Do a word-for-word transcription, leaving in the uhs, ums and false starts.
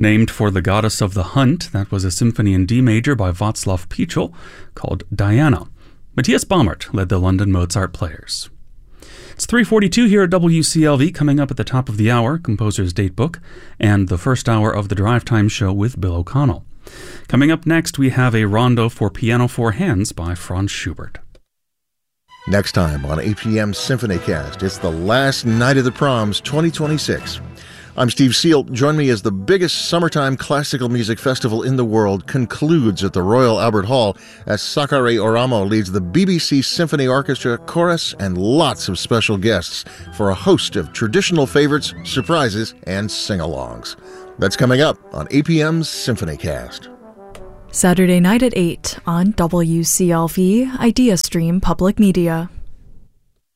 Named for the goddess of the hunt, that was a symphony in D major by Václav Pichel called Diana. Matthias Baumert led the London Mozart Players. It's three forty-two here at W C L V. Coming up at the top of the hour, Composer's Datebook, and the first hour of the Drive Time Show with Bill O'Connell. Coming up next, we have a rondo for piano four hands by Franz Schubert. Next time on A P M SymphonyCast, it's the last night of the proms twenty twenty-six. I'm Steve Seal. Join me as the biggest summertime classical music festival in the world concludes at the Royal Albert Hall as Sakari Oramo leads the B B C Symphony Orchestra, chorus, and lots of special guests for a host of traditional favorites, surprises, and sing-alongs. That's coming up on A P M's SymphonyCast. Saturday night at eight on W C L V Idea Stream Public Media.